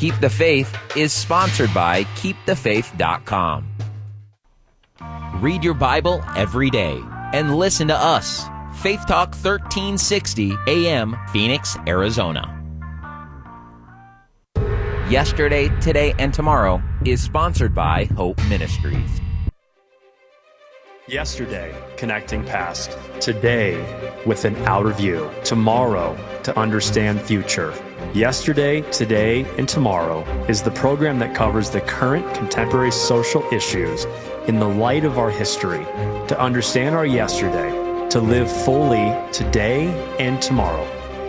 Keep the Faith is sponsored by KeepTheFaith.com. Read your Bible every day and listen to us. Faith Talk 1360 AM, Phoenix, Arizona. Yesterday, Today, and Tomorrow is sponsored by Hope Ministries. Yesterday, connecting past. Today, with an outer view. Tomorrow, to understand future. Yesterday, Today, and Tomorrow is the program that covers the current contemporary social issues in the light of our history, to understand our yesterday, to live fully today and tomorrow.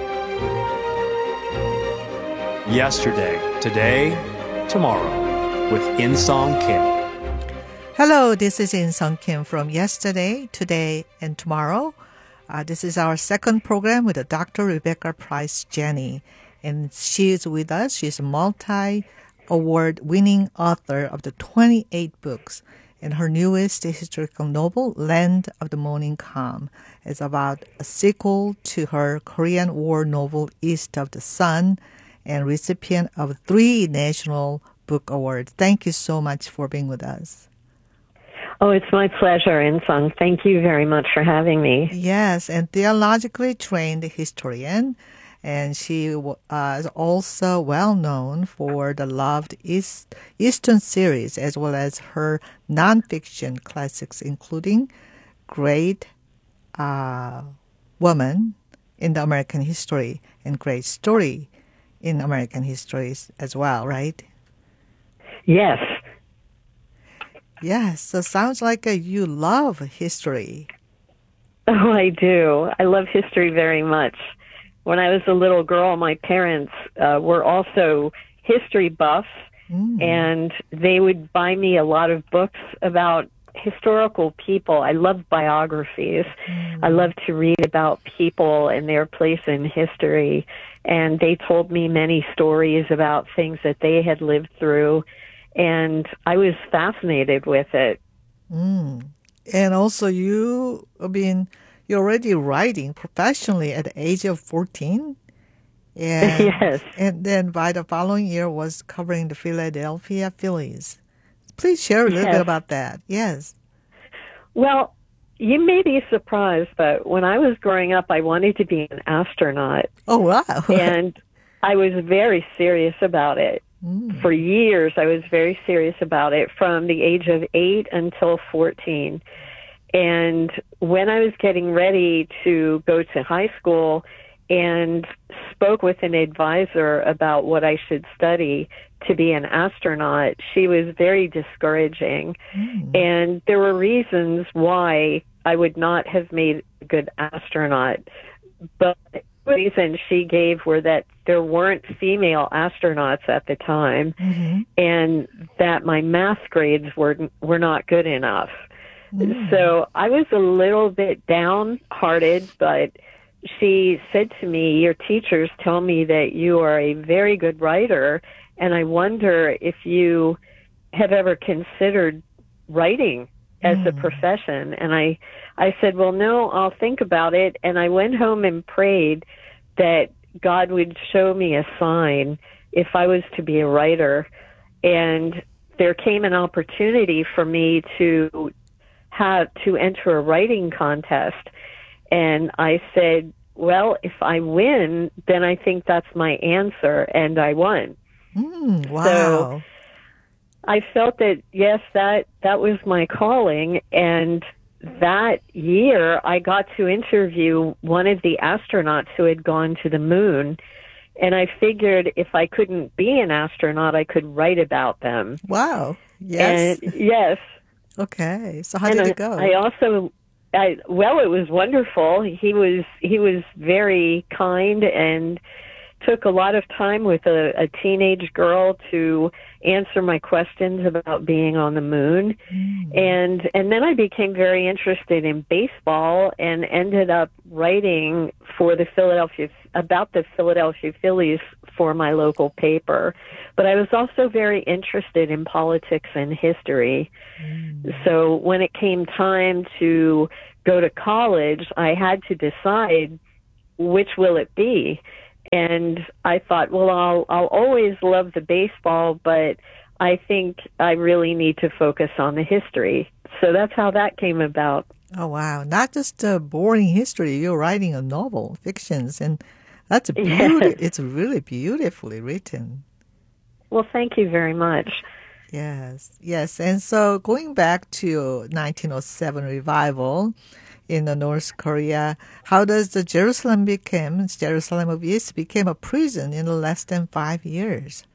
Yesterday, Today, Tomorrow with In-Song Kim. Hello, this is In-Song Kim from Yesterday, Today, and Tomorrow. This is our second program with Dr. Rebecca Price Jenny. And she is with us. She's a multi-award winning author of the 28 books. And her newest historical novel, Land of the Morning Calm, is about a sequel to her Korean War novel, East of the Sun, and recipient of 3 National Book Awards. Thank you so much for being with us. Oh, it's my pleasure, In-Song. Thank you very much for having me. Yes, and theologically trained historian. And she is also well known for the loved Eastern series, as well as her nonfiction classics, including Great Woman in the American History and Great Story in American History as well, right? Yes. Yes, so sounds like you love history. Oh, I do. I love history very much. When I was a little girl, my parents were also history buffs, and they would buy me a lot of books about historical people. I love biographies. I love to read about people and their place in history, and they told me many stories about things that they had lived through, and I was fascinated with it. And also you're already writing professionally at the age of 14. And, yes. And then by the following year was covering the Philadelphia Phillies. Please share a little bit about that. Yes. Well, you may be surprised, but when I was growing up, I wanted to be an astronaut. Oh, wow. And I was very serious about it. For years, I was very serious about it from the age of 8 until 14. And when I was getting ready to go to high school and spoke with an advisor about what I should study to be an astronaut, she was very discouraging. And there were reasons why I would not have made a good astronaut. But the reasons she gave were that there weren't female astronauts at the time, and that my math grades were not good enough. So I was a little bit downhearted, but she said to me, "Your teachers tell me that you are a very good writer, and I wonder if you have ever considered writing as a profession." And I said, "Well, no, I'll think about it." And I went home and prayed that God would show me a sign if I was to be a writer. And there came an opportunity for me to enter a writing contest. And I said, well, if I win, then I think that's my answer. And I won. Wow. So I felt that, yes, that was my calling. And that year, I got to interview one of the astronauts who had gone to the moon. And I figured if I couldn't be an astronaut, I could write about them. Wow. Yes. And, yes. Okay. So how did it go? Well, it was wonderful. He was very kind and took a lot of time with a teenage girl to answer my questions about being on the moon. And then I became very interested in baseball and ended up writing about the Philadelphia Phillies for my local paper. But I was also very interested in politics and history. So when it came time to go to college, I had to decide which will it be. And I thought, well, I'll always love the baseball, but I think I really need to focus on the history. So that's how that came about. Oh, wow. Not just a boring history. You're writing a novel, fictions, and that's Yes. it's really beautifully written. Well, thank you very much. Yes, yes. And so going back to 1907 revival in North Korea, how does the Jerusalem of East became a prison in less than 5 years?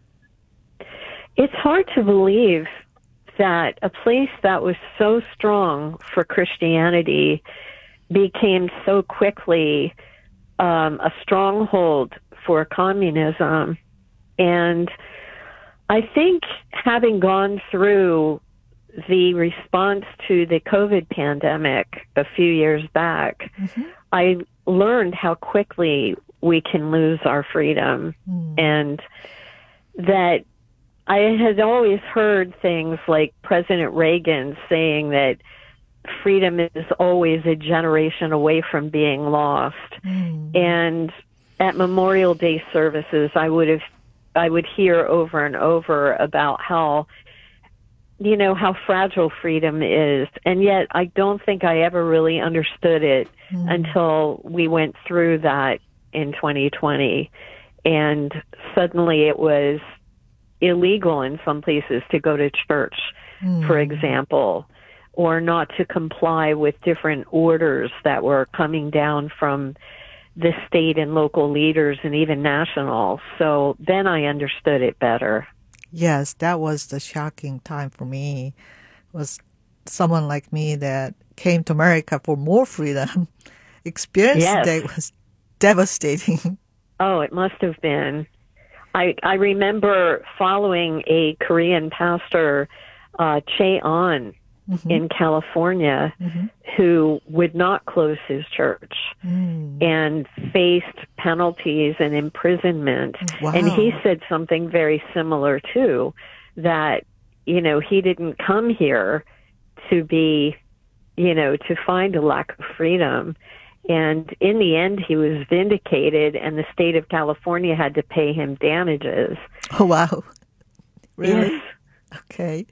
It's hard to believe that a place that was so strong for Christianity became so quickly a stronghold for communism. And I think having gone through the response to the COVID pandemic a few years back, I learned how quickly we can lose our freedom, and that I had always heard things like President Reagan saying that freedom is always a generation away from being lost. And at Memorial Day services, I would hear over and over about how fragile freedom is. And yet I don't think I ever really understood it until we went through that in 2020. And suddenly it was illegal in some places to go to church, for example, or not to comply with different orders that were coming down from the state and local leaders and even national. So then I understood it better. Yes, that was the shocking time for me. It was someone like me that came to America for more freedom. Experience that was devastating. Oh, it must have been. I remember following a Korean pastor, Che An, in California, who would not close his church and faced penalties and imprisonment. Wow. And he said something very similar too, that, he didn't come here to be, to find a lack of freedom. And in the end, he was vindicated, and the state of California had to pay him damages. Oh, wow. Really? Yes. Okay.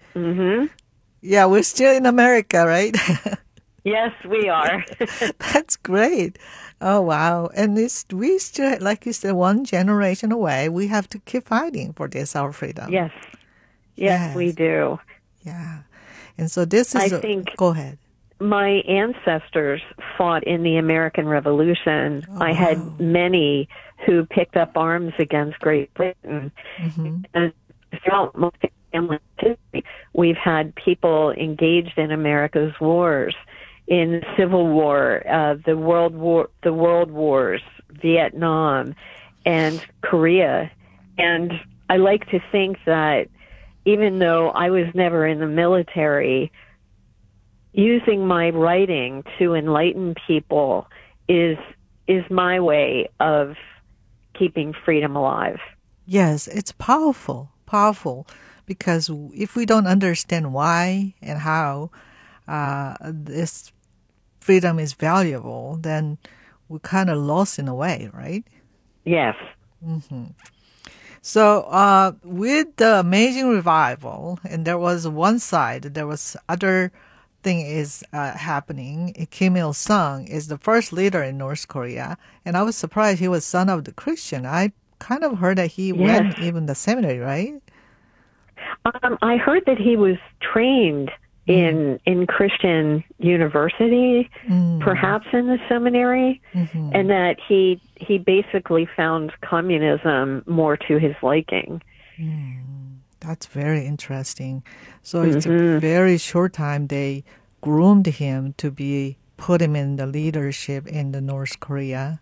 Yeah, we're still in America, right? Yes, we are. That's great. Oh, wow. And we still, like you said, one generation away. We have to keep fighting for this, our freedom. Yes. Yes, we do. Yeah. And so this is, go ahead. My ancestors fought in the American Revolution. I had many who picked up arms against Great Britain. And throughout most family history, we've had people engaged in America's wars, in the Civil War, the World Wars, Vietnam, and Korea. And I like to think that even though I was never in the military, using my writing to enlighten people is my way of keeping freedom alive. Yes, it's powerful, because if we don't understand why and how this freedom is valuable, then we're kind of lost in a way, right? Yes. So with the amazing revival, and there was one side, there was other thing is happening. Kim Il-sung is the first leader in North Korea, and I was surprised he was son of the Christian. I kind of heard that he went even the seminary, right? I heard that he was trained in Christian university, perhaps in the seminary, and that he basically found communism more to his liking. That's very interesting. So it's a very short time they groomed him to put him in the leadership in the North Korea.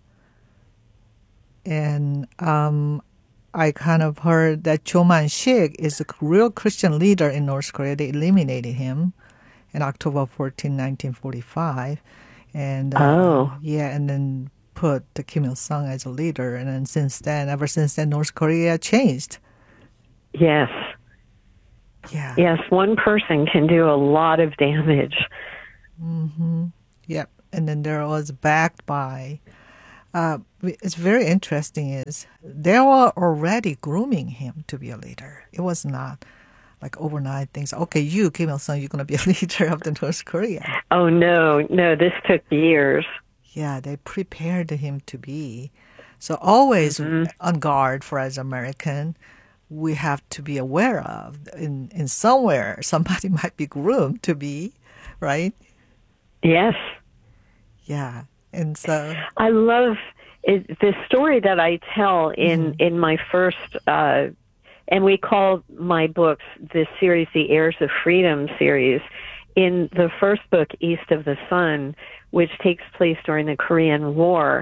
And I kind of heard that Cho Man-sik is a real Christian leader in North Korea. They eliminated him in October 14, 1945. And and then put the Kim Il-sung as a leader. And then ever since then, North Korea changed. Yes. Yeah. Yes, one person can do a lot of damage. Yep. And then there was backed by it's very interesting is they were already grooming him to be a leader. It was not like overnight things. Okay, you, Kim Il-sung, you're going to be a leader of the North Korea. Oh, no, this took years. Yeah, they prepared him to be. So always on guard for as American, we have to be aware of in somewhere somebody might be groomed to be, right? Yes. Yeah. And so I love the story that I tell in my first, and we call my books this series the Heirs of Freedom series. In the first book, East of the Sun, which takes place during the Korean War,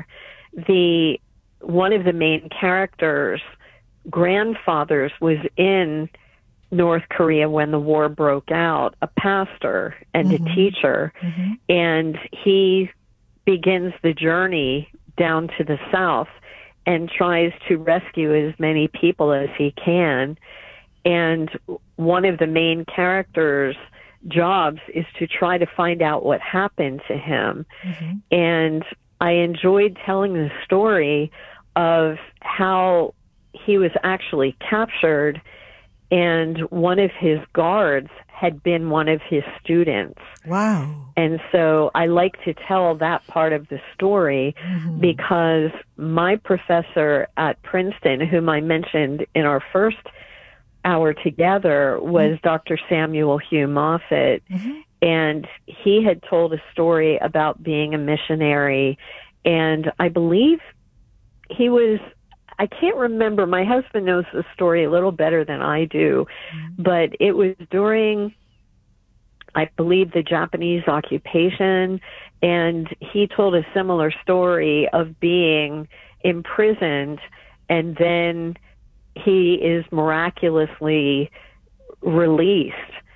one of the main characters' grandfathers was in North Korea when the war broke out, a pastor and a teacher, and he begins the journey down to the south and tries to rescue as many people as he can. And one of the main characters' jobs is to try to find out what happened to him. And I enjoyed telling the story of how he was actually captured, and one of his guards had been one of his students. wow. And so I like to tell that part of the story because my professor at Princeton, whom I mentioned in our first hour together, was Dr. Samuel Hugh Moffett. And he had told a story about being a missionary. And I believe he was, I can't remember, my husband knows the story a little better than I do, but it was during, I believe, the Japanese occupation, and he told a similar story of being imprisoned, and then he is miraculously released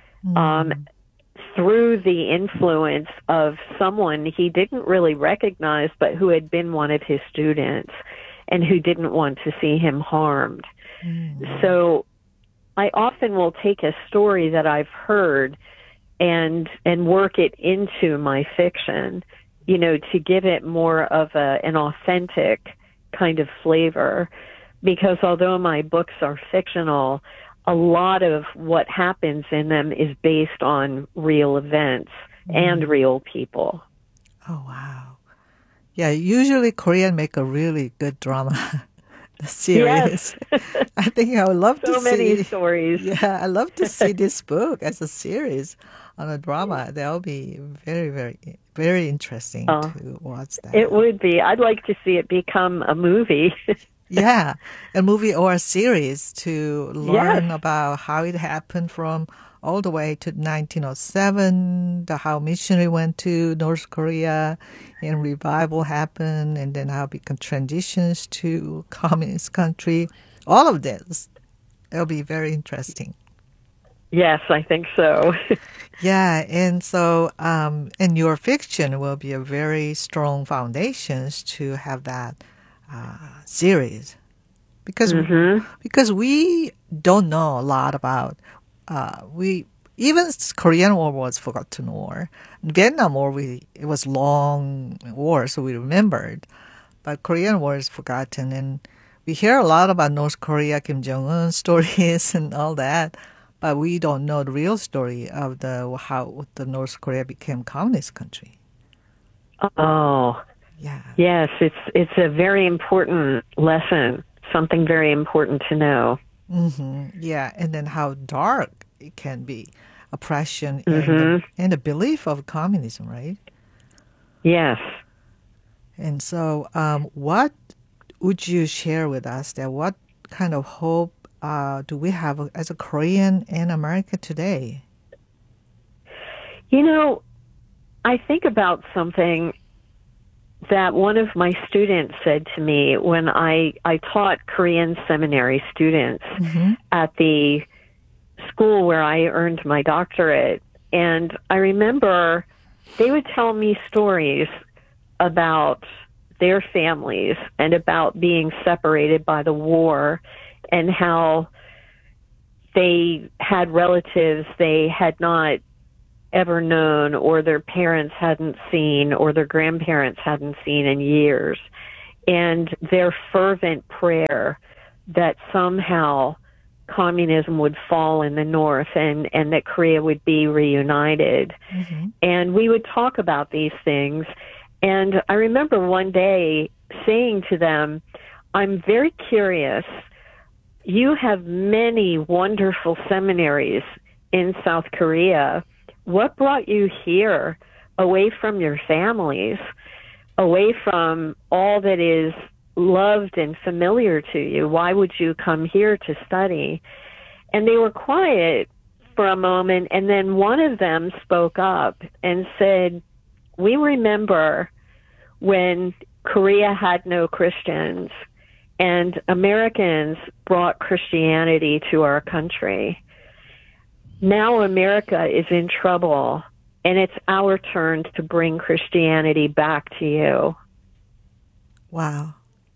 through the influence of someone he didn't really recognize, but who had been one of his students and who didn't want to see him harmed. So I often will take a story that I've heard and work it into my fiction, you know, to give it more of an authentic kind of flavor. Because although my books are fictional, a lot of what happens in them is based on real events and real people. Oh, wow. Yeah, usually Korean make a really good drama series. Yes. I think I would love to see. So many stories. Yeah, I love to see this book as a series on a drama. That will be very, very, very interesting to watch that. It would be. I'd like to see it become a movie. Yeah, a movie or a series to learn about how it happened from all the way to 1907, how missionary went to North Korea and revival happened, and then how it became transitions to communist country. All of this, it'll be very interesting. Yes, I think so. Yeah, and so, and your fiction will be a very strong foundations to have that series, because we don't know a lot about even Korean War was forgotten war. Vietnam War it was long war, so we remembered, but Korean War is forgotten, and we hear a lot about North Korea, Kim Jong-un stories and all that, but we don't know the real story of how the North Korea became communist country. Oh. Yeah. Yes, it's a very important lesson, something very important to know. Yeah, and then how dark it can be, oppression and the belief of communism, right? Yes. And so what would you share with us that what kind of hope do we have as a Korean in America today? You know, I think about something that one of my students said to me when I taught Korean seminary students at the school where I earned my doctorate. And I remember they would tell me stories about their families and about being separated by the war and how they had relatives they had not ever known, or their parents hadn't seen, or their grandparents hadn't seen in years. and their fervent prayer that somehow communism would fall in the North and that Korea would be reunited. Mm-hmm. And we would talk about these things. And I remember one day saying to them, I'm very curious. You have many wonderful seminaries in South Korea. What brought you here away from your families, away from all that is loved and familiar to you? Why would you come here to study? And they were quiet for a moment, and then one of them spoke up and said, we remember when Korea had no Christians and Americans brought Christianity to our country. Now America is in trouble, and it's our turn to bring Christianity back to you. Wow.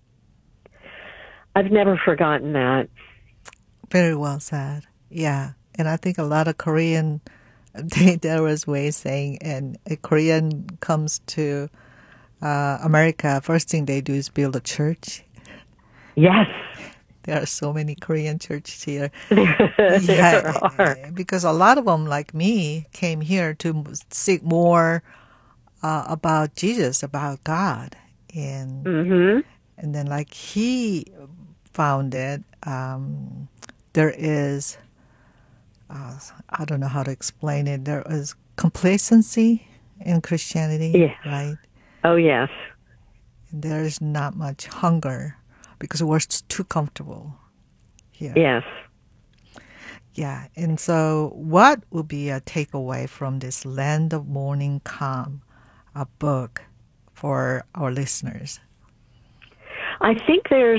I've never forgotten that. Very well said. Yeah. And I think a lot of Korean, there was ways saying, and a Korean comes to America, first thing they do is build a church. Yes. There are so many Korean churches here. There are. Because a lot of them, like me, came here to seek more about Jesus, about God. And mm-hmm. and then like he found it, there is, I don't know how to explain it, there is complacency in Christianity, yes. right? Oh, yes. And there is not much hunger because we're too comfortable here. Yes. Yeah. And so what would be a takeaway from this Land of Morning Calm, a book for our listeners? I think there's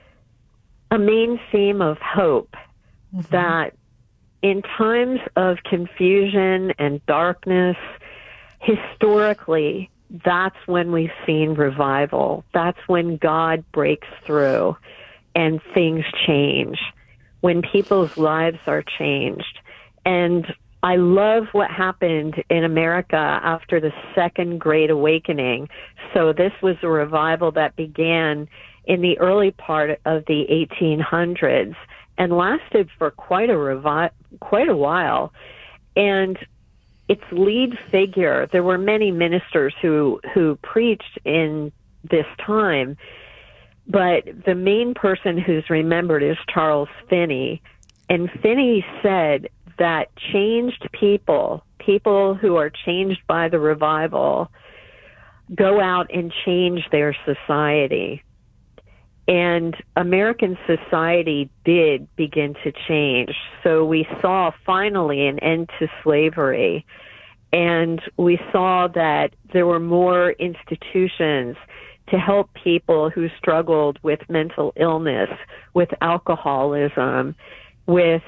a main theme of hope, mm-hmm. that in times of confusion and darkness, historically, that's when we've seen revival. That's when God breaks through and things change, when people's lives are changed. And I love what happened in America after the Second Great Awakening. So this was a revival that began in the early part of the 1800s and lasted for quite a while. And its lead figure, there were many ministers who preached in this time, but the main person who's remembered is Charles Finney. And Finney said that changed people who are changed by the revival, go out and change their society. And American society did begin to change. So we saw finally an end to slavery. And we saw that there were more institutions to help people who struggled with mental illness, with alcoholism, with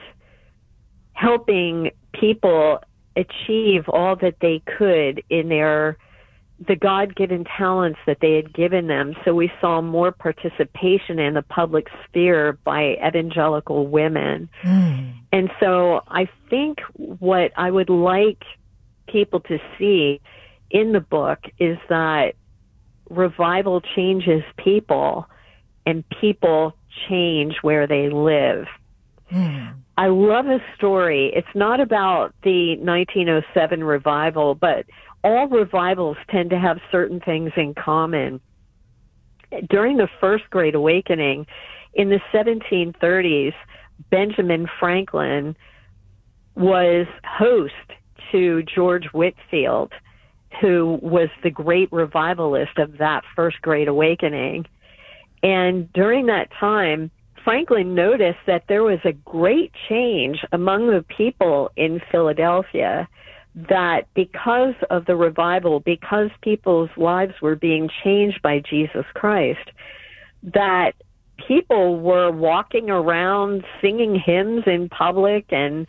helping people achieve all that they could in the God-given talents that they had given them. So we saw more participation in the public sphere by evangelical women. Mm. And so I think what I would like people to see in the book is that revival changes people and people change where they live. Mm. I love a story. It's not about the 1907 revival, but all revivals tend to have certain things in common. During the First Great Awakening, in the 1730s, Benjamin Franklin was host to George Whitefield, who was the great revivalist of that First Great Awakening. And during that time, Franklin noticed that there was a great change among the people in Philadelphia, that because of the revival, because people's lives were being changed by Jesus Christ, that people were walking around singing hymns in public, and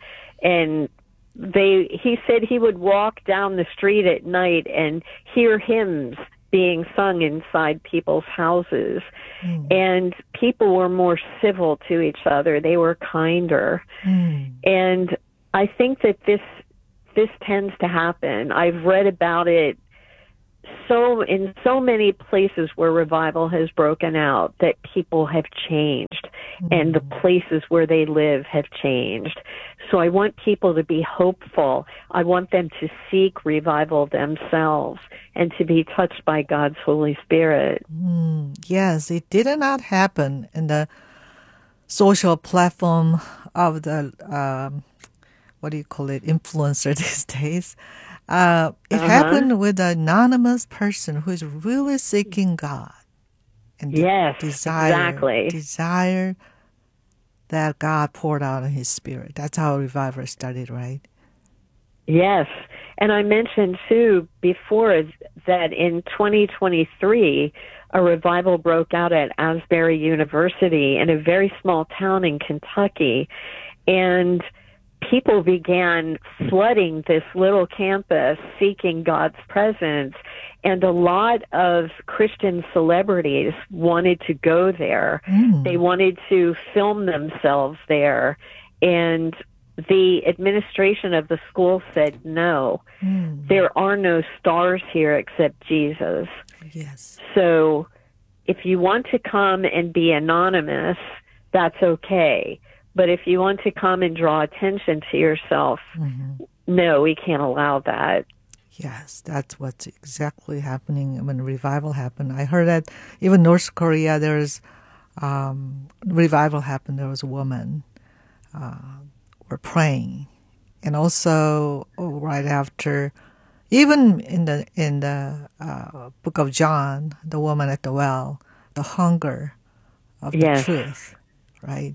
he said he would walk down the street at night and hear hymns being sung inside people's houses. Mm. And people were more civil to each other. They were kinder. Mm. And I think that this tends to happen. I've read about it in so many places where revival has broken out that people have changed and the places where they live have changed. So I want people to be hopeful. I want them to seek revival themselves and to be touched by God's Holy Spirit. Yes, it did not happen in the social platform of the, what do you call it, influencer these days. It happened with an anonymous person who is really seeking God. And Yes, desire exactly. that God poured out in his spirit. That's how revival started, right? Yes. And I mentioned, too, before that in 2023, a revival broke out at Asbury University in a very small town in Kentucky. And people began flooding this little campus seeking God's presence. And a lot of Christian celebrities wanted to go there. They wanted to film themselves there. And the administration of the school said, no, there are no stars here except Jesus. Yes. So if you want to come and be anonymous, that's okay. But if you want to come and draw attention to yourself, no, we can't allow that. Yes, that's what's exactly happening when revival happened. I heard that even North Korea, there's revival happened. There was a woman were praying, and also right after, even in the book of John, the woman at the well, the hunger of the truth, right?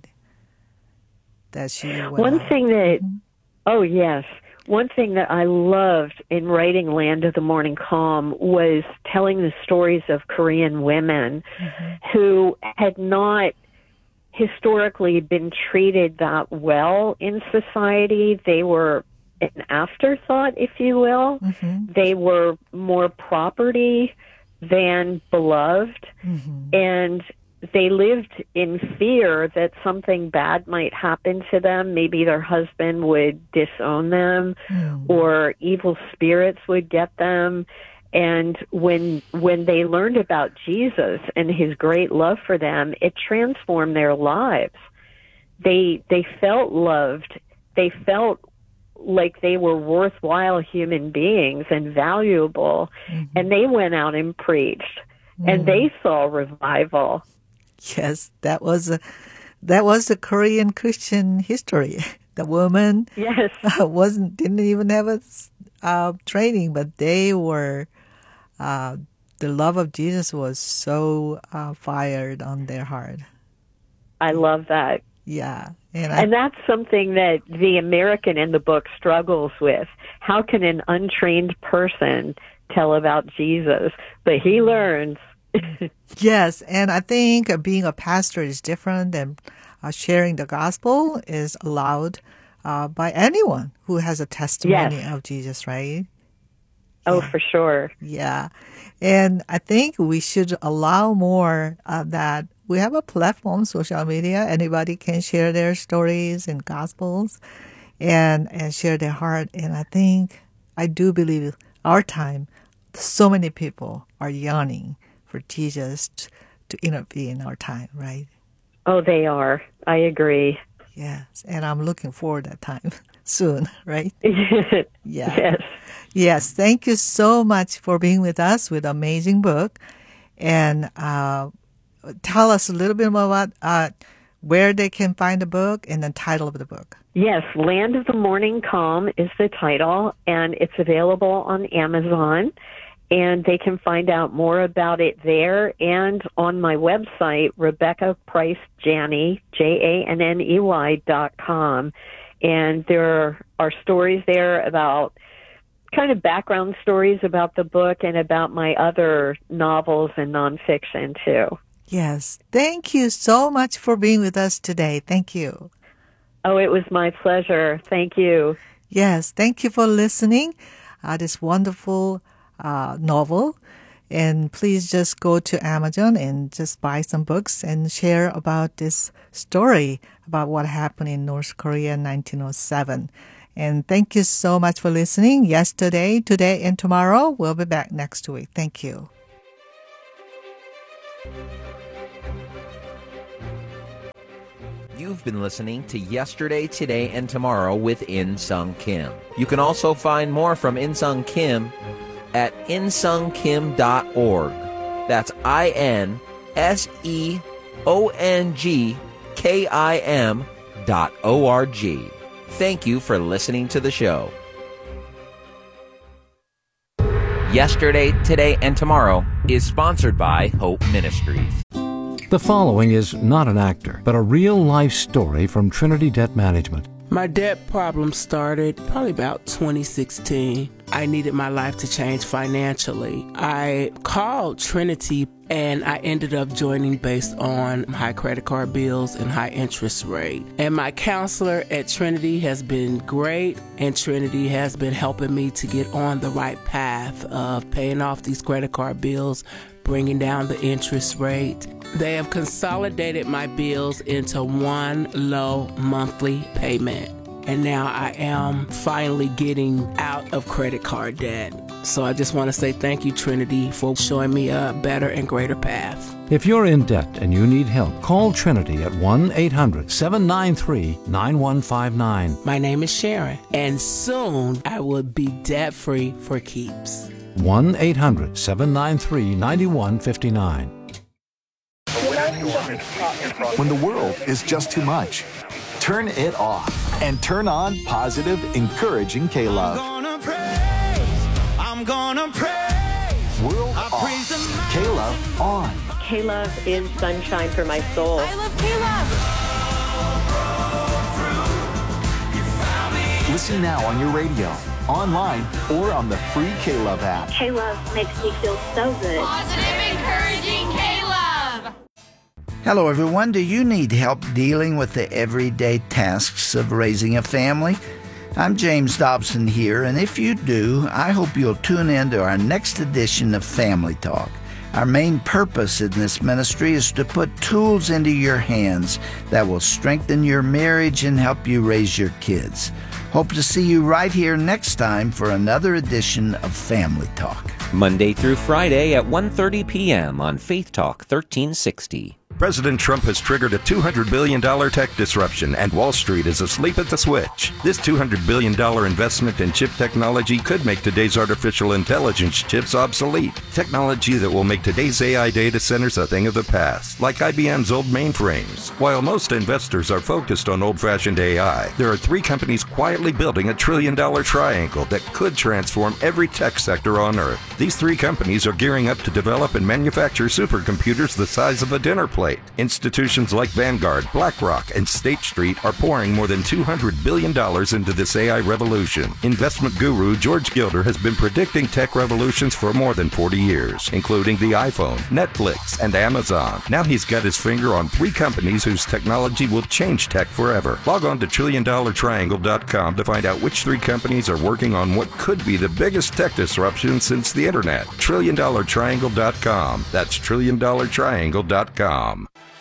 That she went One out. thing that, oh yes, one thing that I loved in writing Land of the Morning Calm was telling the stories of Korean women who had not historically been treated that well in society. They were an afterthought, if you will. They were more property than beloved. And they lived in fear that something bad might happen to them. Maybe their husband would disown them or evil spirits would get them. And when they learned about Jesus and his great love for them, it transformed their lives. They felt loved. They felt like they were worthwhile human beings and valuable. And they went out and preached. And they saw revival. Yes, that was the Korean Christian history. The woman didn't even have a training, but they were the love of Jesus was so fired on their heart. I love that. Yeah, and that's something that the American in the book struggles with. How can an untrained person tell about Jesus? But he learns. Yes, and I think being a pastor is different than sharing the gospel is allowed by anyone who has a testimony of Jesus, right? Oh, for sure. Yeah, and I think we should allow more that we have a platform, social media. Anybody can share their stories and gospels and share their heart. And I do believe our time, so many people are yearning for Jesus to intervene in our time, right? Oh, they are. I agree. Yes, and I'm looking forward to that time soon, right? Yes. Yes, thank you so much for being with us with an amazing book. And tell us a little bit more about where they can find the book and the title of the book. Yes, Land of the Morning Calm is the title, and it's available on Amazon. And they can find out more about it there and on my website, Rebecca Price Janney, JANNEY.com. And there are stories there about kind of background stories about the book and about my other novels and nonfiction, too. Yes. Thank you so much for being with us today. Thank you. Oh, it was my pleasure. Thank you. Yes. Thank you for listening. This wonderful novel, and please just go to Amazon and just buy some books and share about this story about what happened in North Korea in 1907. And thank you so much for listening. Yesterday, today, and tomorrow. We'll be back next week. Thank you. You've been listening to Yesterday, Today, and Tomorrow with In-Sung Kim. You can also find more from In-Sung Kim at insungkim.org. That's INSEONGKIM.org. Thank you for listening to the show. Yesterday, Today, and Tomorrow is sponsored by Hope Ministries. The following is not an actor, but a real-life story from Trinity Debt Management. My debt problem started probably about 2016. I needed my life to change financially. I called Trinity and I ended up joining based on high credit card bills and high interest rate. And my counselor at Trinity has been great, and Trinity has been helping me to get on the right path of paying off these credit card bills, bringing down the interest rate. They have consolidated my bills into one low monthly payment. And now I am finally getting out of credit card debt. So I just want to say thank you, Trinity, for showing me a better and greater path. If you're in debt and you need help, call Trinity at 1-800-793-9159. My name is Sharon, and soon I will be debt-free for keeps. 1-800-793-9159. When the world is just too much, turn it off and turn on positive, encouraging K-Love. I'm gonna praise. World off. K-Love on. K-Love is sunshine for my soul. I love K-Love. Listen now on your radio, online, or on the free K-Love app. K-Love makes me feel so good. Positive, encouraging K-Love. Hello, everyone. Do you need help dealing with the everyday tasks of raising a family? I'm James Dobson here, and if you do, I hope you'll tune in to our next edition of Family Talk. Our main purpose in this ministry is to put tools into your hands that will strengthen your marriage and help you raise your kids. Hope to see you right here next time for another edition of Family Talk. Monday through Friday at 1:30 p.m. on Faith Talk 1360. President Trump has triggered a $200 billion tech disruption, and Wall Street is asleep at the switch. This $200 billion investment in chip technology could make today's artificial intelligence chips obsolete. Technology that will make today's AI data centers a thing of the past, like IBM's old mainframes. While most investors are focused on old-fashioned AI, there are three companies quietly building a trillion-dollar triangle that could transform every tech sector on Earth. These three companies are gearing up to develop and manufacture supercomputers the size of a dinner plate. Institutions like Vanguard, BlackRock, and State Street are pouring more than $200 billion into this AI revolution. Investment guru George Gilder has been predicting tech revolutions for more than 40 years, including the iPhone, Netflix, and Amazon. Now he's got his finger on three companies whose technology will change tech forever. Log on to TrillionDollarTriangle.com to find out which three companies are working on what could be the biggest tech disruption since the internet. TrillionDollarTriangle.com. That's TrillionDollarTriangle.com.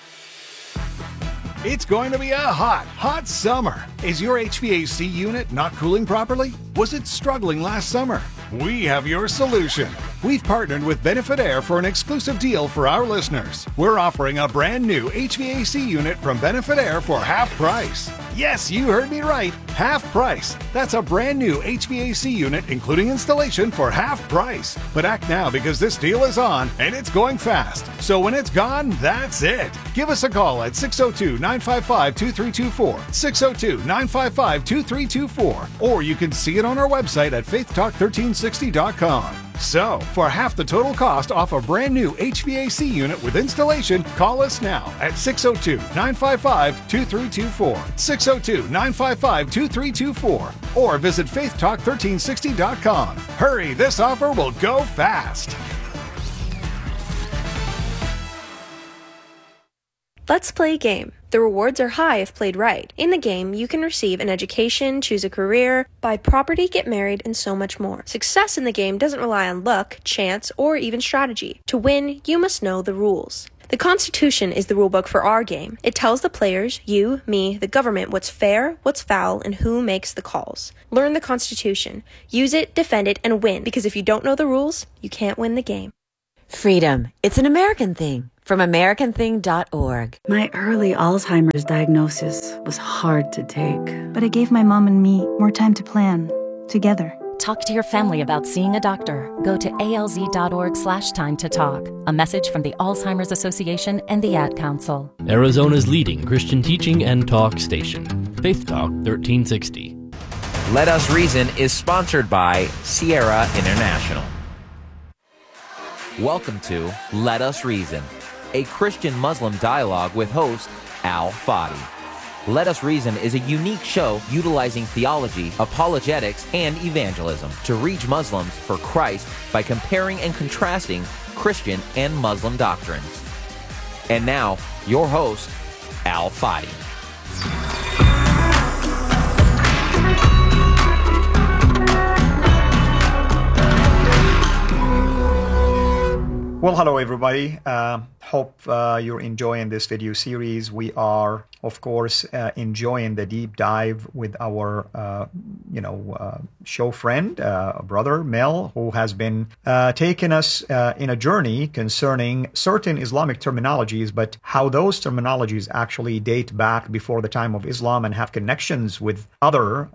It's going to be a hot summer. Is your HVAC unit not cooling properly? Was it struggling last summer? We have your solution. We've partnered with Benefit Air for an exclusive deal for our listeners. We're offering a brand new HVAC unit from Benefit Air for half price. Yes, you heard me right. Half price. That's a brand new HVAC unit, including installation, for half price. But act now because this deal is on and it's going fast. So when it's gone, that's it. Give us a call at 602-955-2324. 602-955-2324. Or you can see it on our website at faithtalk1360.com. So, for half the total cost off a brand new HVAC unit with installation, call us now at 602-955-2324. 602-955-2324. Or visit faithtalk1360.com. Hurry, this offer will go fast. Let's play a game. The rewards are high if played right. In the game, you can receive an education, choose a career, buy property, get married, and so much more. Success in the game doesn't rely on luck, chance, or even strategy. To win, you must know the rules. The Constitution is the rulebook for our game. It tells the players, you, me, the government, what's fair, what's foul, and who makes the calls. Learn the Constitution. Use it, defend it, and win, because if you don't know the rules, you can't win the game. Freedom. It's an American thing. From AmericanThing.org. My early Alzheimer's diagnosis was hard to take, but it gave my mom and me more time to plan together. Talk to your family about seeing a doctor. Go to alz.org/time to talk. A message from the Alzheimer's Association and the Ad Council. Arizona's leading Christian teaching and talk station. Faith Talk 1360. Let Us Reason is sponsored by Sierra International. Welcome to Let Us Reason, a Christian-Muslim dialogue with host Al Fadi. Let Us Reason is a unique show utilizing theology, apologetics, and evangelism to reach Muslims for Christ by comparing and contrasting Christian and Muslim doctrines. And now, your host, Al Fadi. Well, hello everybody. Hope you're enjoying this video series. We are, of course, enjoying the deep dive with our, show friend, brother Mel, who has been taking us in a journey concerning certain Islamic terminologies, but how those terminologies actually date back before the time of Islam and have connections with other,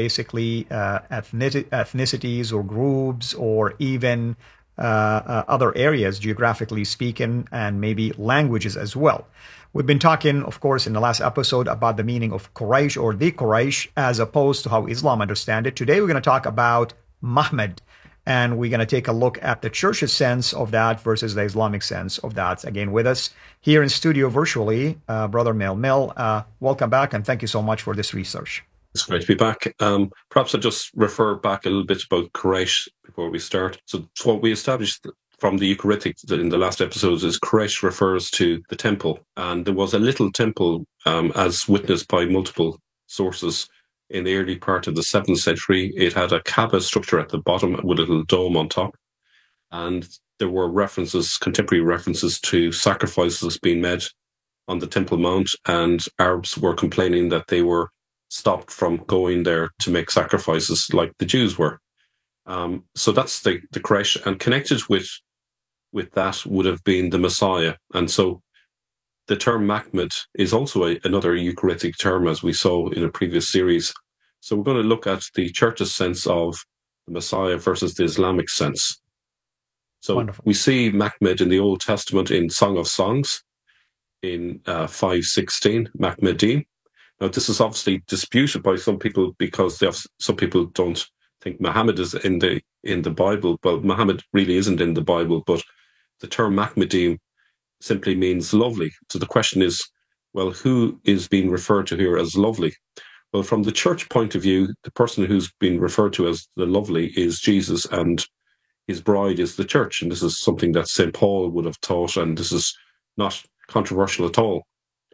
ethnicities or groups or even other areas, geographically speaking, and maybe languages as well. We've been talking, of course, in the last episode about the meaning of Quraysh or the Quraysh as opposed to how Islam understands it. Today we're going to talk about Muhammad, and we're going to take a look at the church's sense of that versus the Islamic sense of that. Again, with us here in studio virtually, Brother Mel. Mel, welcome back, and thank you so much for this research. It's great to be back. Perhaps I'll just refer back a little bit about Quraysh before we start. So what we established from the Ugaritic in the last episodes is Quraysh refers to the temple. And there was a little temple, as witnessed by multiple sources, in the early part of the 7th century. It had a Kaaba structure at the bottom with a little dome on top. And there were contemporary references to sacrifices being made on the Temple Mount. And Arabs were complaining that they were stopped from going there to make sacrifices like the Jews were. So that's the Quraysh, and connected with that would have been the Messiah. And so the term Mahmud is also another Ugaritic term, as we saw in a previous series. So we're going to look at the church's sense of the Messiah versus the Islamic sense. So Wonderful. We see Mahmud in the Old Testament in Song of Songs in 5:16, Mahmudim. Now, this is obviously disputed by some people because some people don't think Muhammad is in the Bible. Well, Muhammad really isn't in the Bible, but the term Mahmudim simply means lovely. So the question is, well, who is being referred to here as lovely? Well, from the church point of view, the person who's being referred to as the lovely is Jesus, and his bride is the church. And this is something that St. Paul would have taught, and this is not controversial at all.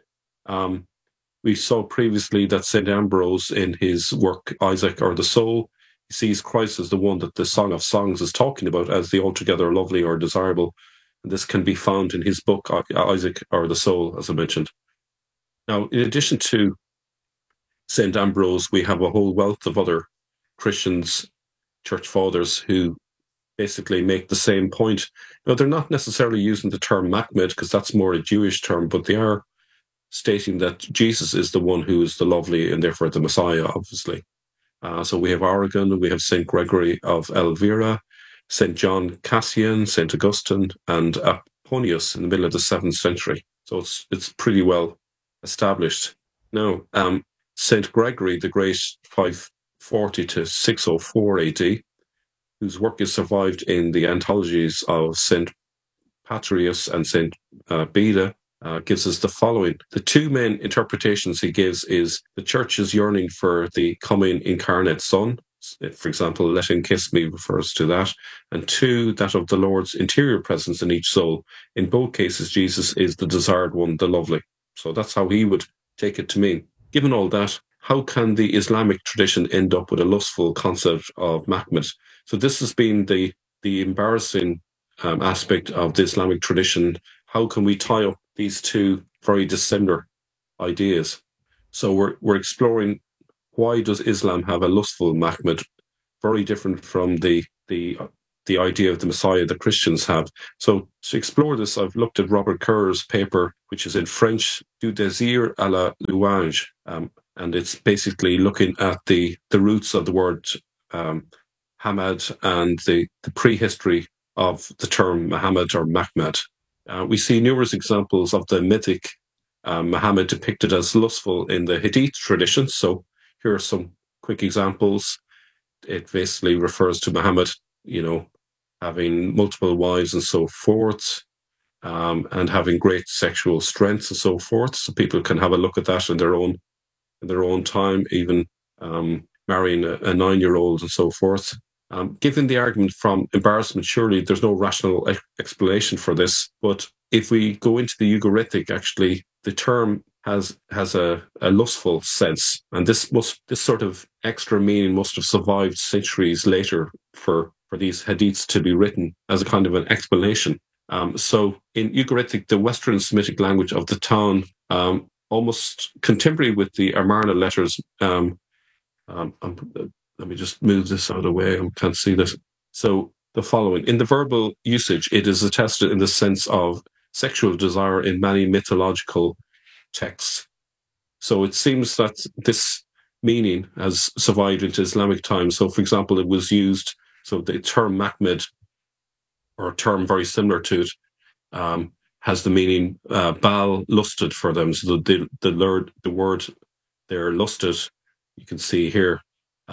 We saw previously that St. Ambrose, in his work Isaac or the Soul, he sees Christ as the one that the Song of Songs is talking about as the altogether lovely or desirable. And this can be found in his book Isaac or the Soul, as I mentioned. Now, in addition to St. Ambrose, we have a whole wealth of other Christians, church fathers, who basically make the same point. Now, they're not necessarily using the term Mahmud, because that's more a Jewish term, but they are stating that Jesus is the one who is the lovely and therefore the Messiah, obviously. So we have Origen, we have St. Gregory of Elvira, St. John Cassian, St. Augustine, and Apollonius in the middle of the 7th century. So it's pretty well established. Now, St. Gregory the Great, 540 to 604 AD, whose work is survived in the anthologies of St. Patrius and St. Beda, gives us the following. The two main interpretations he gives is the church's yearning for the coming incarnate Son. For example, let him kiss me refers to that. And two, that of the Lord's interior presence in each soul. In both cases, Jesus is the desired one, the lovely. So that's how he would take it to mean. Given all that, how can the Islamic tradition end up with a lustful concept of Mahmud? So this has been the embarrassing aspect of the Islamic tradition, how can we tie up these two very dissimilar ideas? So we're exploring, why does Islam have a lustful Mahmed, very different from the idea of the Messiah that Christians have. So to explore this, I've looked at Robert Kerr's paper, which is in French, Du désir à la louange, and it's basically looking at the roots of the word Hamad and the prehistory of the term Muhammad or Mahmed. We see numerous examples of the mythic Muhammad depicted as lustful in the Hadith tradition. So here are some quick examples. It basically refers to Muhammad, having multiple wives and so forth, and having great sexual strength and so forth. So people can have a look at that in their own time, even marrying a 9-year-old and so forth. Given the argument from embarrassment, surely there's no rational explanation for this. But if we go into the Ugaritic, actually, the term has a lustful sense, and this sort of extra meaning must have survived centuries later for these hadiths to be written as a kind of an explanation. So in Ugaritic, the Western Semitic language of the town, almost contemporary with the Amarna letters. Let me just move this out of the way. I can't see this. So the following: in the verbal usage, it is attested in the sense of sexual desire in many mythological texts. So it seems that this meaning has survived into Islamic times. So, for example, it was used. So the term Mahmed, or a term very similar to it, has the meaning Baal lusted for them. So the word there, lusted, you can see here,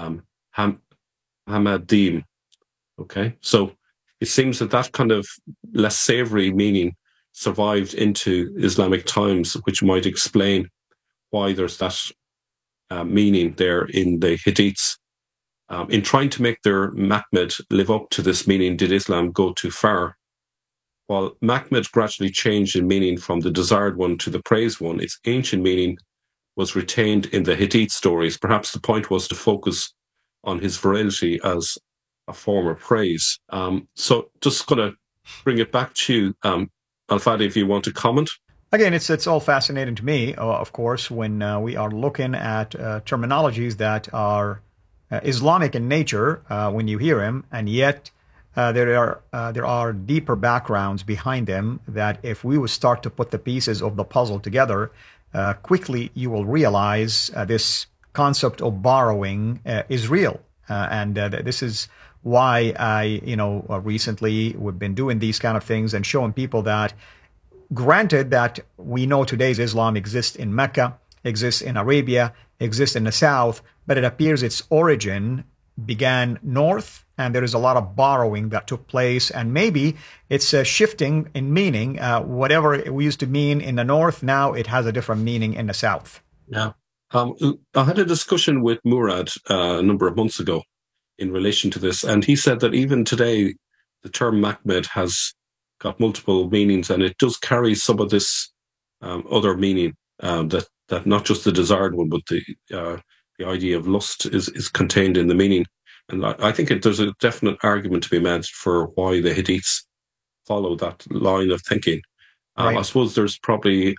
Hamadim. Okay, so it seems that kind of less savory meaning survived into Islamic times, which might explain why there's that meaning there in the Hadiths. In trying to make their Mahmed live up to this meaning, did Islam go too far? While Mahmed gradually changed in meaning from the desired one to the praised one, its ancient meaning was retained in the Hadith stories. Perhaps the point was to focus on his virility as a form of praise. So just going to bring it back to you, Al-Fadi, if you want to comment. Again, it's all fascinating to me, of course, when we are looking at terminologies that are Islamic in nature when you hear them, and yet there are deeper backgrounds behind them that if we would start to put the pieces of the puzzle together, quickly you will realize this concept of borrowing is real. And this is why recently we've been doing these kind of things and showing people that, granted that we know today's Islam exists in Mecca, exists in Arabia, exists in the South, but it appears its origin began north, and there is a lot of borrowing that took place, and maybe it's shifting in meaning. Whatever it used to mean in the north, now it has a different meaning in the south. Yeah. I had a discussion with Murad a number of months ago in relation to this, and he said that even today the term Mahmed has got multiple meanings, and it does carry some of this other meaning, that not just the desired one, but the idea of lust is contained in the meaning. And I think there's a definite argument to be made for why the Hadiths follow that line of thinking. Right. I suppose there's probably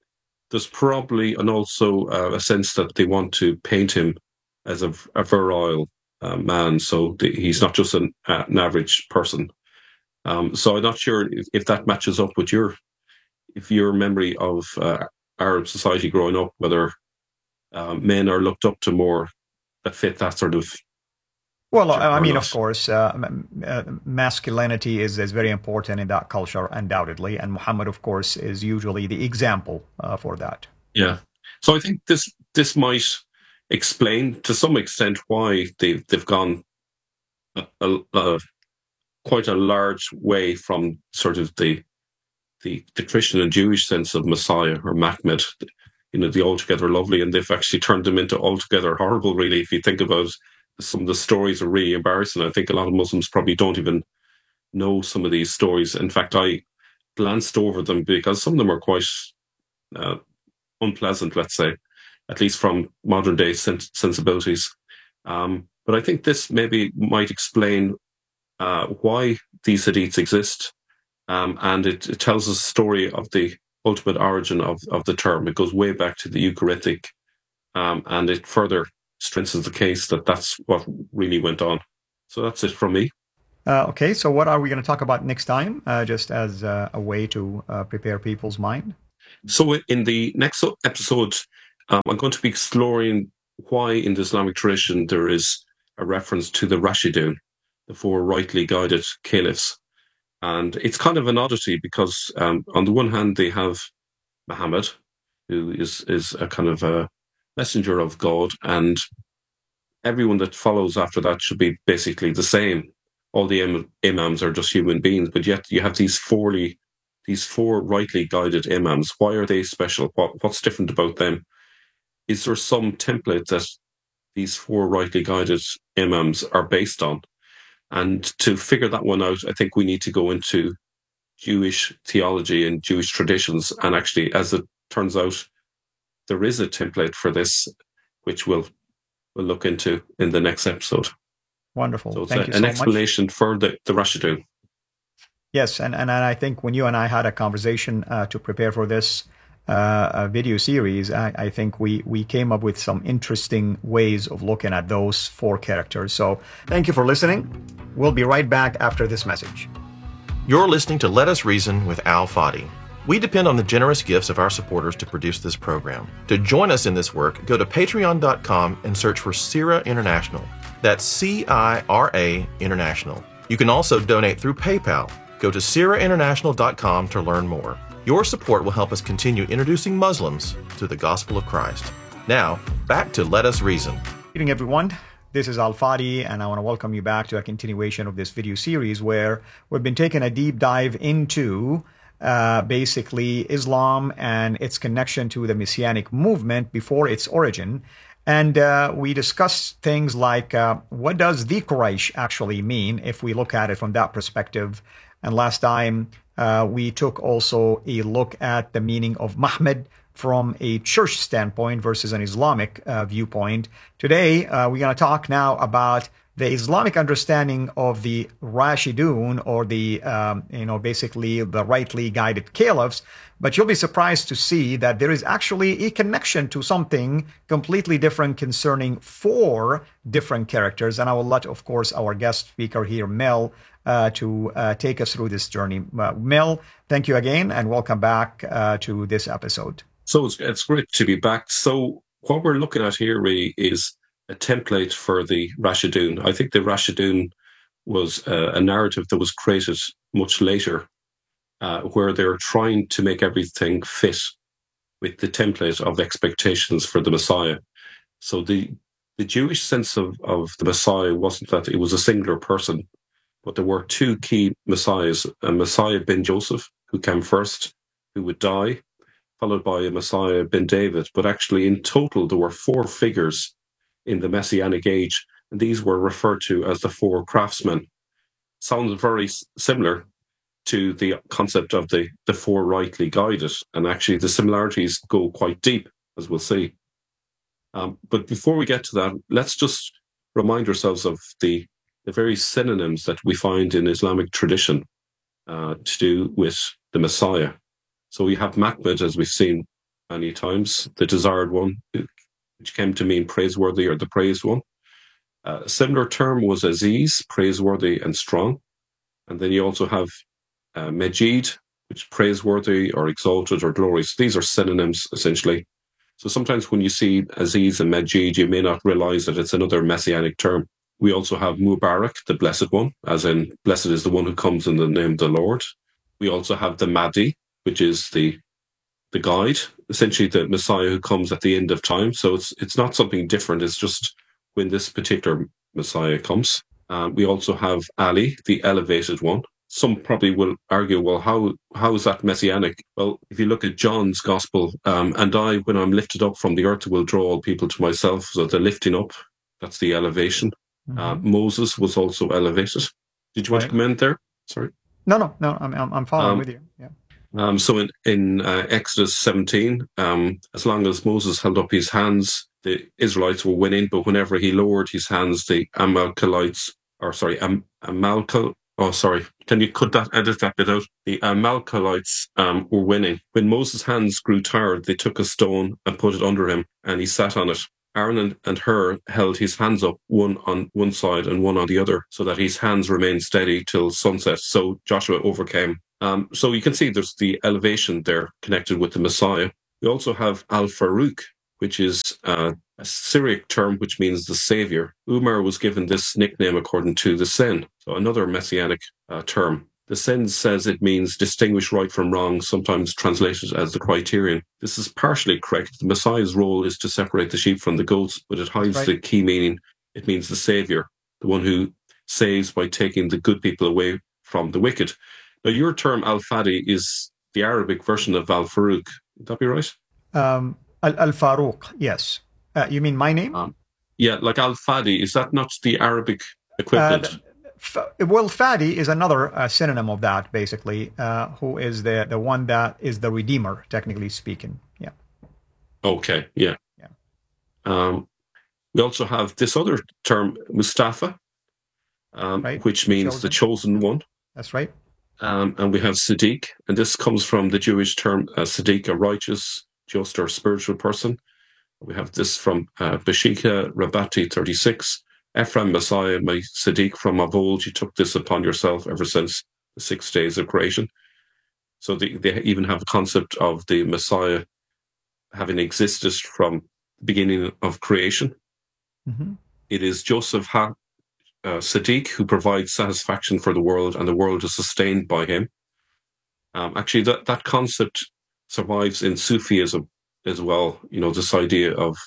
and also a sense that they want to paint him as a virile man, so he's not just an average person. So I'm not sure if that matches up with your memory of Arab society growing up, whether men are looked up to more that fit that sort of. Well, I mean, of course, masculinity is very important in that culture, undoubtedly, and Muhammad, of course, is usually the example for that. Yeah, so I think this might explain to some extent why they've gone quite a large way from sort of the Christian and Jewish sense of Messiah or Mahmed, the altogether lovely, and they've actually turned them into altogether horrible, really. If you think about some of the stories are really embarrassing. I think a lot of Muslims probably don't even know some of these stories. In fact, I glanced over them because some of them are quite unpleasant, let's say, at least from modern day sensibilities. But I think this maybe might explain why these hadiths exist, and it tells us the story of the ultimate origin of the term. It goes way back to the Ugaritic, and it further strengthens the case that that's what really went on. So that's it from me. Okay, so what are we going to talk about next time, just as a way to prepare people's mind? So in the next episode, I'm going to be exploring why in the Islamic tradition there is a reference to the Rashidun, the four rightly guided caliphs. And it's kind of an oddity because on the one hand, they have Muhammad, who is a kind of a messenger of God, and everyone that follows after that should be basically the same. All the imams are just human beings, but yet you have these four rightly guided imams. Why are they special? What's different about them? Is there some template that these four rightly guided imams are based on? And to figure that one out, I think we need to go into Jewish theology and Jewish traditions. And actually, as it turns out, there is a template for this, which we'll look into in the next episode. Wonderful. So it's Thank you an so explanation much. For the Rashidun. Yes, and I think when you and I had a conversation to prepare for this video series, I think we came up with some interesting ways of looking at those four characters. So thank you for listening. We'll be right back after this message. You're listening to Let Us Reason with Al Fadi. We depend on the generous gifts of our supporters to produce this program. To join us in this work, go to patreon.com and search for CIRA International. That's CIRA International. You can also donate through PayPal. Go to CIRAInternational.com to learn more. Your support will help us continue introducing Muslims to the gospel of Christ. Now, back to Let Us Reason. Good evening, everyone. This is Al Fadi, and I want to welcome you back to a continuation of this video series where we've been taking a deep dive into basically Islam and its connection to the Messianic movement before its origin. And we discussed things like what does the Quraysh actually mean if we look at it from that perspective. And last time we took also a look at the meaning of Muhammad from a church standpoint versus an Islamic viewpoint. Today we're going to talk now about the Islamic understanding of the Rashidun, or the basically the rightly guided caliphs. But you'll be surprised to see that there is actually a connection to something completely different concerning four different characters. And I will let, of course, our guest speaker here, Mel, to take us through this journey. Mel, thank you again, and welcome back to this episode. So it's great to be back. So what we're looking at here really is a template for the Rashidun. I think the Rashidun was a narrative that was created much later, where they're trying to make everything fit with the template of expectations for the Messiah. So the Jewish sense of the Messiah wasn't that it was a singular person, but there were two key Messiahs, a Messiah ben Joseph, who came first, who would die, followed by a Messiah ben David. But actually, in total, there were four figures in the Messianic age, and these were referred to as the four craftsmen. Sounds very similar to the concept of the four rightly guided, and actually the similarities go quite deep, as we'll see. But before we get to that, let's just remind ourselves of the various synonyms that we find in Islamic tradition to do with the Messiah. So we have Mahmud, as we've seen many times, the desired one, which came to mean praiseworthy or the praised one. A similar term was Aziz, praiseworthy and strong. And then you also have Majid, which praiseworthy or exalted or glorious. These are synonyms, essentially. So sometimes when you see Aziz and Majid, you may not realize that it's another messianic term. We also have Mubarak, the blessed one, as in blessed is the one who comes in the name of the Lord. We also have the Mahdi, which is the guide, essentially the Messiah who comes at the end of time. So it's not something different. It's just when this particular Messiah comes. We also have Ali, the elevated one. Some probably will argue, well, how is that messianic? Well, if you look at John's gospel, and I, when I'm lifted up from the earth, will draw all people to myself. So the lifting up, that's the elevation. Mm-hmm. Moses was also elevated. Did you want to comment there? Sorry. No. I'm following with you. Yeah. So in Exodus 17, as long as Moses held up his hands, the Israelites were winning. But whenever he lowered his hands, the Amalekite Oh, sorry. Can you edit that bit out? The Amalekites were winning. When Moses' hands grew tired, they took a stone and put it under him, and he sat on it. Aaron and Hur held his hands up, one on one side and one on the other, so that his hands remained steady till sunset. So Joshua overcame. So you can see there's the elevation there connected with the Messiah. We also have Al-Faruq, which is a Syriac term which means the savior. Umar was given this nickname according to the Sen, so another messianic term. The Sen says it means distinguish right from wrong, sometimes translated as the criterion. This is partially correct. The Messiah's role is to separate the sheep from the goats, but it hides the key meaning. It means the savior, the one who saves by taking the good people away from the wicked. Now, your term Al-Fadi is the Arabic version of Al-Faruq. Would that be right? Al-Faruq, yes. You mean my name? Yeah, like Al-Fadi. Is that not the Arabic equivalent? Well, Fadi is another synonym of that, basically, who is the one that is the Redeemer, technically speaking. Yeah. Okay, yeah. We also have this other term, Mustafa, which means the chosen one. That's right. And we have Siddiq, and this comes from the Jewish term Siddiq, a righteous, just, or spiritual person. We have this from Bashika Rabati 36. Ephraim, Messiah, my Siddiq, from of old, you took this upon yourself ever since the 6 days of creation. So they even have a concept of the Messiah having existed from the beginning of creation. Mm-hmm. It is Joseph Siddiq who provides satisfaction for the world, and the world is sustained by him. Actually, that concept survives in Sufism as well. You know, this idea of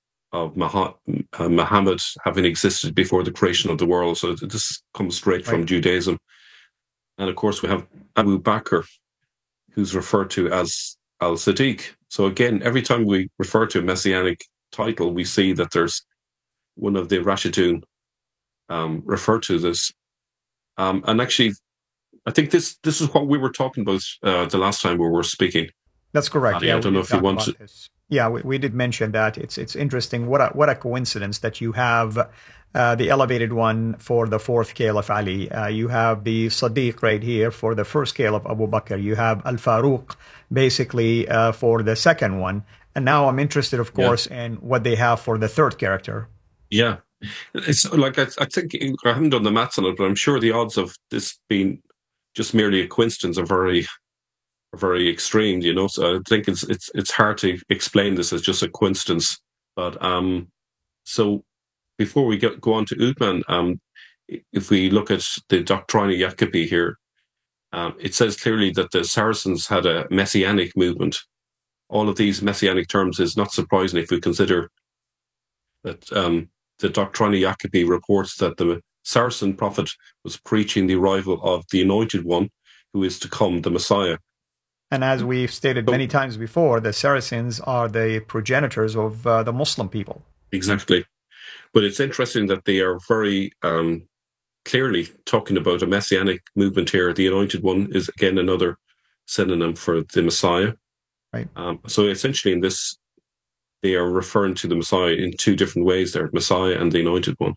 Muhammad having existed before the creation of the world. So this comes straight from Judaism. And of course, we have Abu Bakr, who's referred to as Al-Siddiq. So again, every time we refer to a messianic title, we see that there's one of the Rashidun referred to this. And actually, I think this is what we were talking about the last time we were speaking. That's correct. I don't know if you want to. Yeah, we did mention that. It's interesting. What a coincidence that you have the elevated one for the fourth Caliph Ali. You have the Siddiq right here for the first Caliph Abu Bakr. You have Al-Faruq basically for the second one. And now I'm interested, of course, in what they have for the third character. Yeah. It's like, I think, I haven't done the maths on it, but I'm sure the odds of this being just merely a coincidence are very extreme, you know. So I think it's hard to explain this as just a coincidence. But so before we go on to Uthman, if we look at the Doctrina Jacobi here, it says clearly that the Saracens had a messianic movement. All of these messianic terms is not surprising if we consider that the Doctrina Jacobi reports that the Saracen prophet was preaching the arrival of the Anointed One, who is to come, the Messiah. And as we've stated many times before, the Saracens are the progenitors of the Muslim people. Exactly. But it's interesting that they are very clearly talking about a messianic movement here. The Anointed One is, again, another synonym for the Messiah. Right. So essentially in this, they are referring to the Messiah in two different ways there, Messiah and the Anointed One.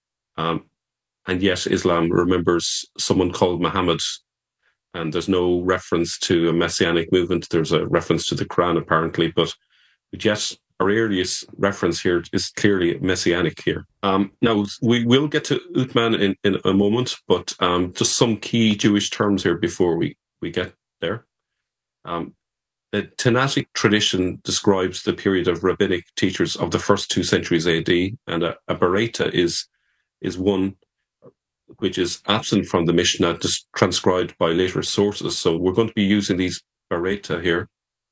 And yet Islam remembers someone called Muhammad, and there's no reference to a messianic movement. There's a reference to the Quran, apparently, but yet our earliest reference here is clearly messianic here. Now, we will get to Uthman in a moment, but just some key Jewish terms here before we get there. The Tanaitic tradition describes the period of rabbinic teachers of the first 2 centuries AD, and a Baraita is one which is absent from the Mishnah, just transcribed by later sources. So we're going to be using these Baraita here.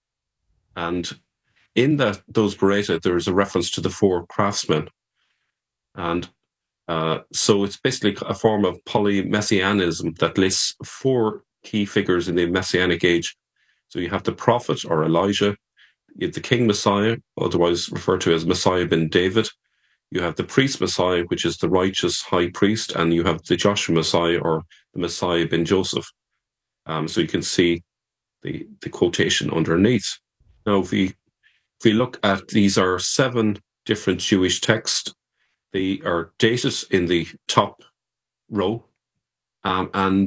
And in those Baraita, there is a reference to the 4 craftsmen. And so it's basically a form of polymessianism that lists 4 key figures in the Messianic age. So you have the prophet or Elijah, you have the king Messiah, otherwise referred to as Messiah ben David. You have the priest Messiah, which is the righteous high priest, and you have the Joshua Messiah or the Messiah ben Joseph. So you can see the quotation underneath. Now, if we look at, these are 7 different Jewish texts. They are dated in the top row, and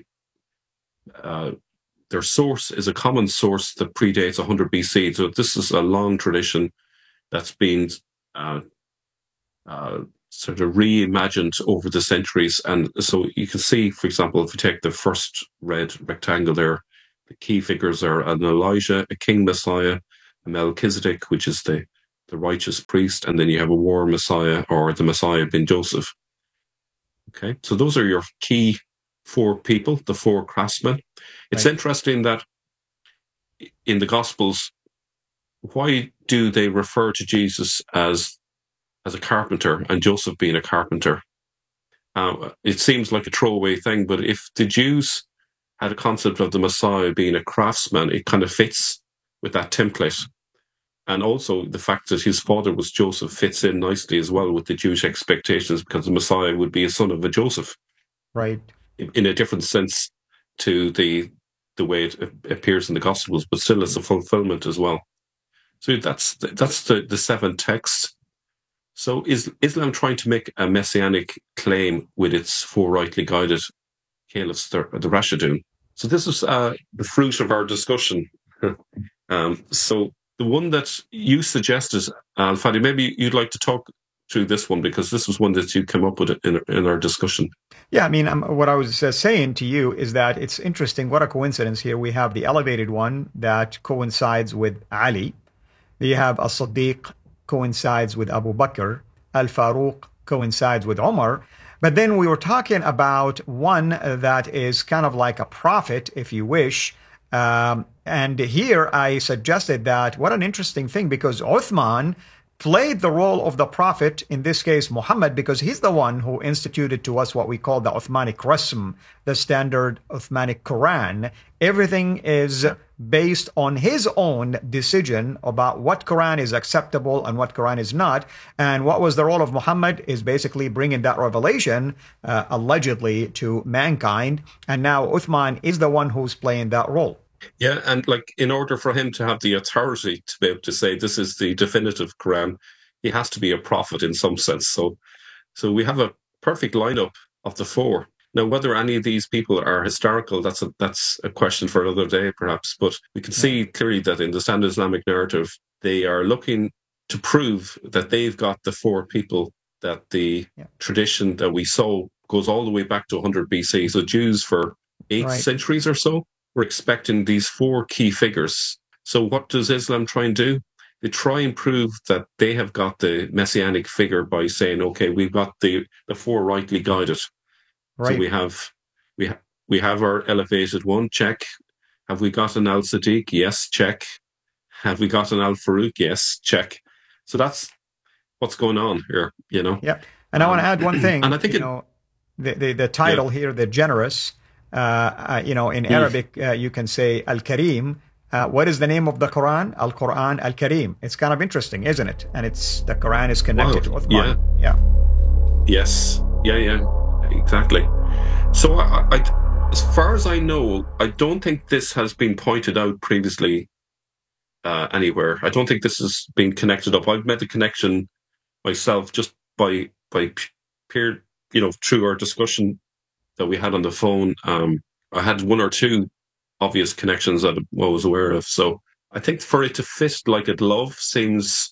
their source is a common source that predates 100 BC. So this is a long tradition that's been sort of reimagined over the centuries. And so you can see, for example, if you take the first red rectangle there, the key figures are an Elijah, a king Messiah, a Melchizedek, which is the righteous priest, and then you have a war Messiah, or the Messiah ben Joseph. Okay, so those are your key four people, the four craftsmen. It's interesting that in the Gospels, why do they refer to Jesus as a carpenter and Joseph being a carpenter? It seems like a throwaway thing, but if the Jews had a concept of the Messiah being a craftsman, it kind of fits with that template. And also the fact that his father was Joseph fits in nicely as well with the Jewish expectations, because the Messiah would be a son of a Joseph. Right. In a different sense to the way it appears in the Gospels, but still it's a fulfillment as well. So that's the seven texts. So is Islam trying to make a messianic claim with its four rightly guided caliphs, the Rashidun? So this is the fruit of our discussion. So the one that you suggested, Fadi, maybe you'd like to talk through this one, because this was one that you came up with in our discussion. Yeah, I mean, what I was saying to you is that it's interesting. What a coincidence here. We have the elevated one that coincides with Ali. You have As-Siddiq coincides with Abu Bakr. Al-Faruq coincides with Umar. But then we were talking about one that is kind of like a prophet, if you wish. And here I suggested that what an interesting thing, because Uthman played the role of the prophet, in this case Muhammad, because he's the one who instituted to us what we call the Uthmanic Rasm, the standard Uthmanic Quran. Everything is based on his own decision about what Quran is acceptable and what Quran is not. And what was the role of Muhammad is basically bringing that revelation, allegedly, to mankind. And now Uthman is the one who's playing that role. Yeah, and like in order for him to have the authority to be able to say this is the definitive Quran, he has to be a prophet in some sense. So we have a perfect lineup of the four. Now, whether any of these people are historical, that's a question for another day, perhaps. But we can see clearly that in the standard Islamic narrative, they are looking to prove that they've got the four people, that the tradition that we saw goes all the way back to 100 BC. So Jews for 8 centuries or so were expecting these four key figures. So what does Islam try and do? They try and prove that they have got the messianic figure by saying, okay, we've got the four rightly guided. Right. So we have our elevated one, check. Have we got an Al-Siddiq? Yes, check. Have we got an Al-Faruq? Yes, check. So that's what's going on here, you know. Yeah, and I want to add one thing. And I think the title here, the generous. In Arabic, you can say Al-Karim. What is the name of the Quran? Al-Quran Al-Karim. It's kind of interesting, isn't it? And the Quran is connected to Uthman. Yeah. Yes. Yeah. Exactly. So I, as far as I know, I don't think this has been pointed out previously anywhere. I don't think this has been connected up. I've made the connection myself just by peer, through our discussion that we had on the phone. I had one or two obvious connections that I was aware of. So I think for it to fit like a glove seems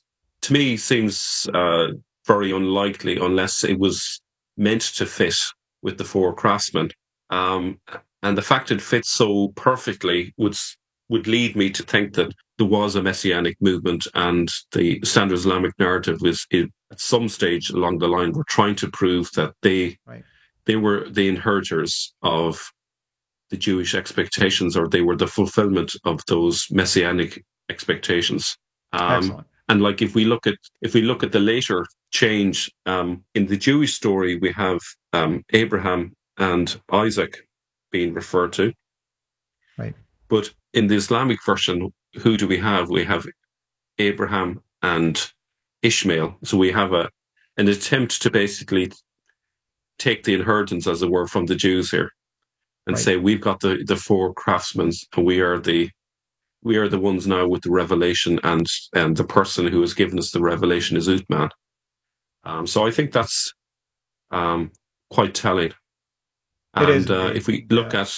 very unlikely, unless it was meant to fit with the four craftsmen. And the fact it fits so perfectly would lead me to think that there was a messianic movement, and the standard Islamic narrative was at some stage along the line were trying to prove that they were the inheritors of the Jewish expectations, or they were the fulfillment of those messianic expectations. And like if we look at the later change in the Jewish story, we have Abraham and Isaac being referred to. Right. But in the Islamic version, who do we have? We have Abraham and Ishmael. So we have an attempt to basically take the inheritance, as it were, from the Jews here, and say we've got the four craftsmen, and we are the ones now with the revelation, and the person who has given us the revelation is Uthman. So I think that's quite telling. And if we look at,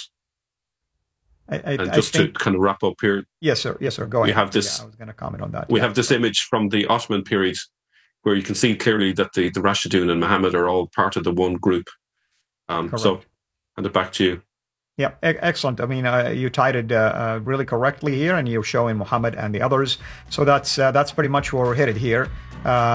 to kind of wrap up here. Yes, sir. Go ahead. We have this. I was going to comment on that. We have this image from the Ottoman period, where you can see clearly that the Rashidun and Muhammad are all part of the one group. So, hand it back to you. Yeah, excellent. I mean, you tied it really correctly here, and you're showing Muhammad and the others. So that's pretty much where we're headed here.